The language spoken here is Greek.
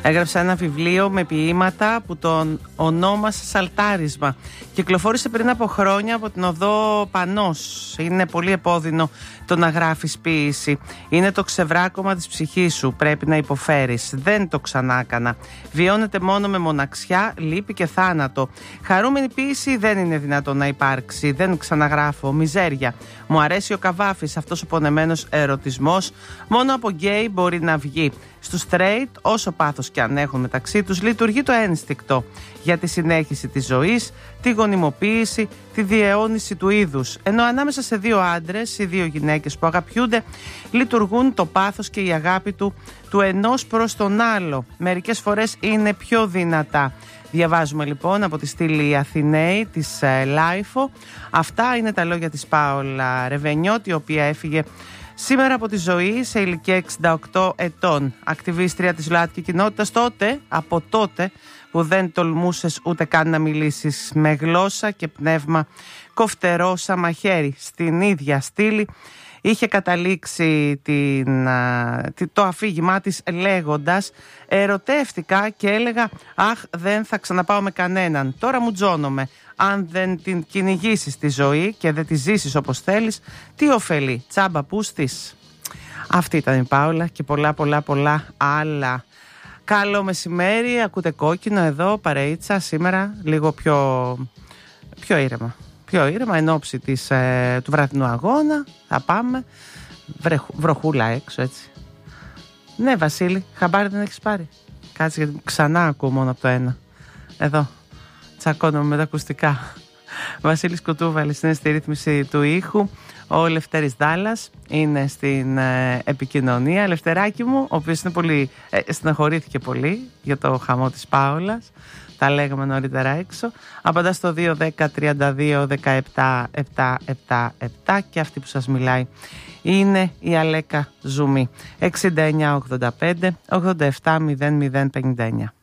Έγραψε ένα βιβλίο με ποίηματα που τον ονόμασε Σαλτάρισμα. Κυκλοφόρησε πριν από χρόνια από την οδό Πανός. Είναι πολύ επώδυνο το να γράφεις ποίηση. Είναι το ξεβράκωμα της ψυχής σου. Πρέπει να υποφέρεις. Δεν το ξανάκανα. Βιώνεται μόνο με μοναξιά, λύπη και θάνατο. Χαρούμενη ποίηση δεν είναι δυνατόν να υπάρξει. Δεν ξαναγράφω. Μιζέρια. Μου αρέσει ο Καβάφης, αυτός ο πονεμένος ερωτισμός. Μόνο από γκέι μπορεί να βγει. Στους straight, όσο πάθος και αν έχουν μεταξύ τους, λειτουργεί το ένστικτο για τη συνέχιση της ζωής, τη γονιμοποίηση, τη διαιώνιση του είδους. Ενώ ανάμεσα σε δύο άντρες ή δύο γυναίκες που αγαπιούνται, λειτουργούν το πάθος και η αγάπη του ενός προς τον άλλο. Μερικές φορές είναι πιο δυνατά. Διαβάζουμε λοιπόν από τη στήλη Αθηναίοι της Λάιφο. Αυτά είναι τα λόγια της Πάολα Ρεβενιώτη, η οποία έφυγε σήμερα από τη ζωή σε ηλικία 68 ετών. Ακτιβίστρια της ΛΟΑΤΚΙ κοινότητας από τότε που δεν τολμούσες ούτε καν να μιλήσεις, με γλώσσα και πνεύμα κοφτερό σαν μαχαίρι. Στην ίδια στήλη είχε καταλήξει το αφήγημά της λέγοντας «Ερωτεύτηκα και έλεγα «Αχ, δεν θα ξαναπάω με κανέναν, τώρα μου τζώνομαι». Αν δεν την κυνηγήσεις τη ζωή και δεν τη ζήσεις όπως θέλεις, τι ωφελεί, τσάμπα πούστης». Αυτή ήταν η Πάολα και πολλά άλλα. Καλό μεσημέρι, ακούτε Κόκκινο εδώ, παρεΐτσα σήμερα, λίγο πιο ήρεμα. Πιο ήρεμα εν ώψη του βραδινού αγώνα. Θα πάμε. Βροχούλα έξω, έτσι. Ναι, Βασίλη, χαμπάρι δεν έχεις πάρει? Κάτσε, γιατί ξανά ακούω μόνο από το ένα. Εδώ, τσακώνομαι με τα ακουστικά. Βασίλης Κουτούβαλης είναι στη ρύθμιση του ήχου. Ο Λευτέρης Δάλλας είναι στην επικοινωνία. Λευτεράκι μου, ο οποίος είναι πολύ, στεναχωρήθηκε πολύ για το χαμό της Πάολας. Τα λέγαμε νωρίτερα έξω. Απαντά στο 2-10-32-17-777 και αυτή που σας μιλάει είναι η Αλέκα Ζουμί. 69-85-87-00-59.